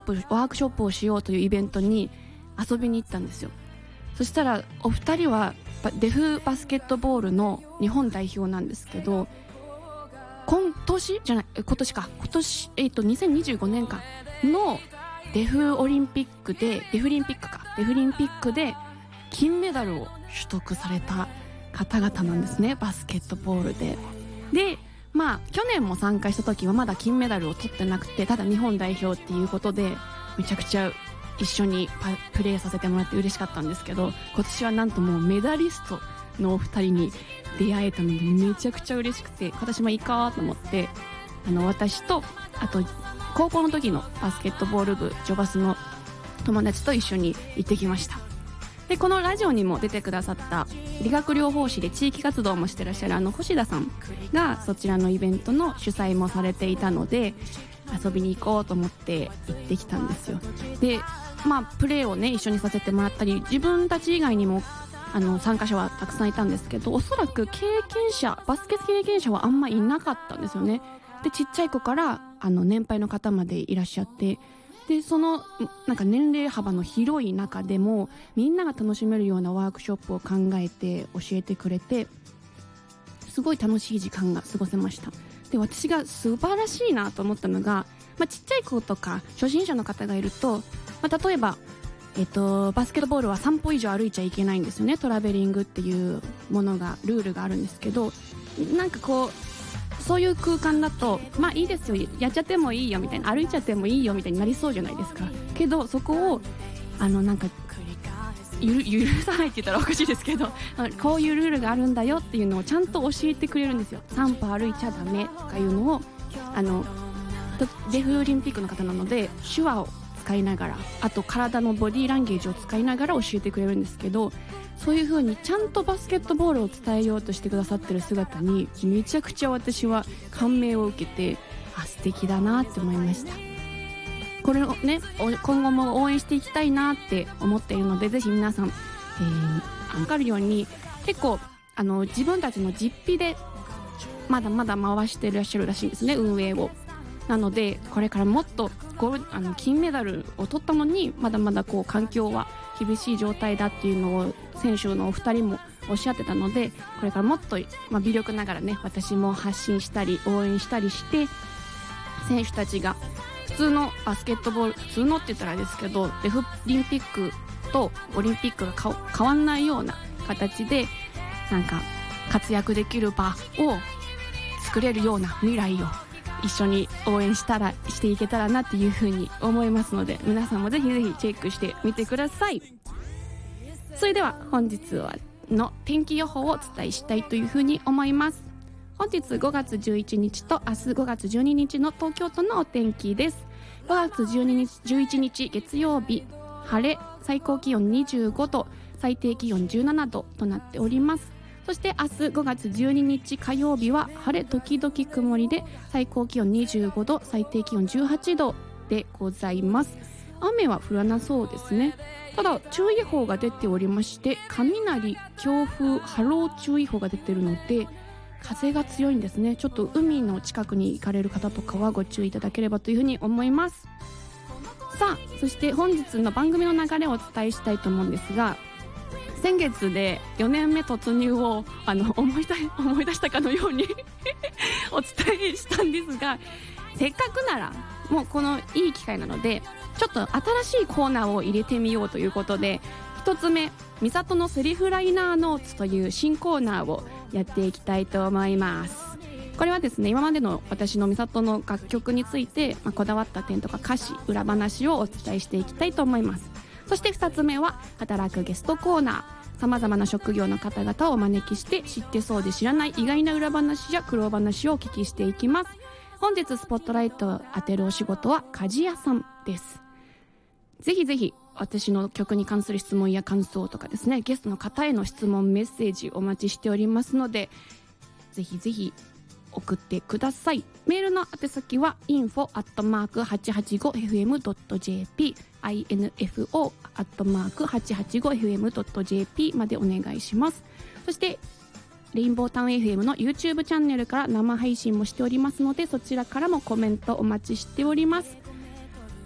ワークショップをしようというイベントに遊びに行ったんですよ。そしたらお二人はデフバスケットボールの日本代表なんですけど、今年2025年かのデフリンピックで金メダルを取得された方々なんですね、バスケットボールで。で去年も参加した時はまだ金メダルを取ってなくて、ただ日本代表っていうことでめちゃくちゃ一緒にプレーさせてもらって嬉しかったんですけど、今年はなんともうメダリストのお二人に出会えたのでめちゃくちゃ嬉しくて、私もいいかと思って私とあと高校の時のバスケットボール部ジョバスの友達と一緒に行ってきました。でこのラジオにも出てくださった理学療法士で地域活動もしてらっしゃる星田さんがそちらのイベントの主催もされていたので、遊びに行こうと思って行ってきたんですよ。でプレーをね一緒にさせてもらったり、自分たち以外にも参加者はたくさんいたんですけど、おそらくバスケ経験者はあんまいなかったんですよね。でちっちゃい子から年配の方までいらっしゃって、でそのなんか年齢幅の広い中でもみんなが楽しめるようなワークショップを考えて教えてくれて、すごい楽しい時間が過ごせました。で私が素晴らしいなと思ったのが、ちっちゃい子とか初心者の方がいると、例えばバスケットボールは3歩以上歩いちゃいけないんですよね。トラベリングっていうものがルールがあるんですけど、なんかそういう空間だといいですよ、やっちゃってもいいよみたいな、歩いちゃってもいいよみたいになりそうじゃないですか。けどそこをなんか許さないって言ったらおかしいですけど、こういうルールがあるんだよっていうのをちゃんと教えてくれるんですよ。3歩歩いちゃダメとかいうのをデフリンピックの方なので手話を使いながら、あと体のボディーランゲージを使いながら教えてくれるんですけど、そういう風にちゃんとバスケットボールを伝えようとしてくださってる姿にめちゃくちゃ私は感銘を受けて、素敵だなって思いました。これをね今後も応援していきたいなって思っているので、ぜひ皆さん、分かるように結構自分たちの実費でまだまだ回していらっしゃるらしいんですね、運営を。なのでこれからもっと金メダルを取ったのにまだまだ環境は厳しい状態だっていうのを選手のお二人もおっしゃってたので、これからもっと、微力ながらね私も発信したり応援したりして、選手たちが普通のバスケットボール、普通のって言ったらあれですけどデフリンピックとオリンピックが変わんないような形でなんか活躍できる場を作れるような未来を一緒に応援していけたらなっていうふうに思いますので、皆さんもぜひぜひチェックしてみてください。それでは本日の天気予報をお伝えしたいというふうに思います。本日5月11日と明日5月12日の東京都のお天気です。5月11日月曜日、晴れ、最高気温25度、最低気温17度となっております。そして明日5月12日火曜日は晴れ時々曇りで、最高気温25度、最低気温18度でございます。雨は降らなそうですね。ただ注意報が出ておりまして、雷、強風、波浪注意報が出ているので風が強いんですね。ちょっと海の近くに行かれる方とかはご注意いただければというふうに思います。さあ、そして本日の番組の流れをお伝えしたいと思うんですが、先月で4年目突入を思い出したかのようにお伝えしたんですが、せっかくならもうこのいい機会なのでちょっと新しいコーナーを入れてみようということで、一つ目、みさとのセリフライナーノーツという新コーナーをやっていきたいと思います。これはですね、今までの私のみさとの楽曲について、こだわった点とか歌詞、裏話をお伝えしていきたいと思います。そして2つ目は働くゲストコーナー、さまざまな職業の方々をお招きして知ってそうで知らない意外な裏話や苦労話をお聞きしていきます。本日スポットライトを当てるお仕事は鍛冶屋さんです。ぜひぜひ私の曲に関する質問や感想とかですね、ゲストの方への質問メッセージお待ちしておりますので、ぜひぜひ送ってください。メールの宛先は info@885fm.jp info@885fm.jp までお願いします。そしてレインボータウン FM の YouTube チャンネルから生配信もしておりますので、そちらからもコメントお待ちしております。